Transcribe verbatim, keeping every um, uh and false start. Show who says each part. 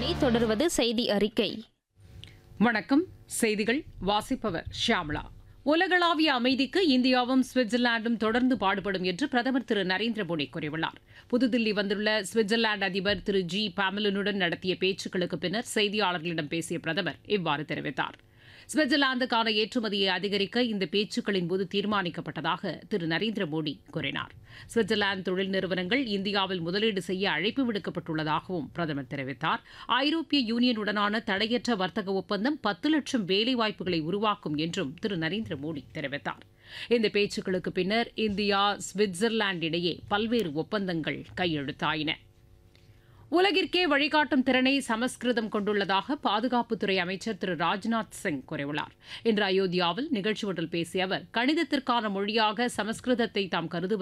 Speaker 1: இனி தொடர்வது செய்தி அறிக்கை.
Speaker 2: வணக்கம். செய்திகள் வாசிப்பவர் ஷியாமளா. உலகளாவிய அமைதிக்கு இந்தியாவும் சுவிட்சர்லாந்தும் தொடர்ந்து பாடுபடும் என்று பிரதமர் திரு நரேந்திர மோடி கூறியுள்ளார். புதுதில்லி வந்துள்ள சுவிட்சர்லாந்து அதிபர் திரு ஜி பாமலனுடன் நடத்திய பேச்சுக்களுக்கு பின்னர் செய்தியாளர்களிடம் பேசிய பிரதமர் இவ்வாறு தெரிவித்தார். சுவிட்சர்லாந்துக்கான ஏற்றுமதியை அதிகரிக்க இந்த பேச்சுக்களின் போது தீர்மானிக்கப்பட்டதாக திரு நரேந்திர மோடி கூறினார். சுவிட்சர்லாந்து தொழில் நிறுவனங்கள் இந்தியாவில் முதலீடு செய்ய அழைப்பு விடுக்கப்பட்டுள்ளதாகவும் பிரதமர் தெரிவித்தார். ஐரோப்பிய யூனியனுடனான தடையற்ற வர்த்தக ஒப்பந்தம் பத்து லட்சம் வேலைவாய்ப்புகளை உருவாக்கும் என்றும் திரு நரேந்திர மோடி தெரிவித்தார். இந்த பேச்சுக்களுக்கு பின்னர் இந்தியா சுவிட்சர்லாந்து இடையே பல்வேறு ஒப்பந்தங்கள் கையெழுத்தாயின. உலகிற்கே வழிகாட்டும் திறனை சமஸ்கிருதம் கொண்டுள்ளதாக பாதுகாப்புத்துறை அமைச்சர் திரு ராஜ்நாத் சிங் கூறியுள்ளார். இன்று அயோத்தியாவில் நிகழ்ச்சி ஒன்றில் பேசிய அவர், கணிதத்திற்கான மொழியாக சமஸ்கிருதத்தை தாம் கருதுவதாக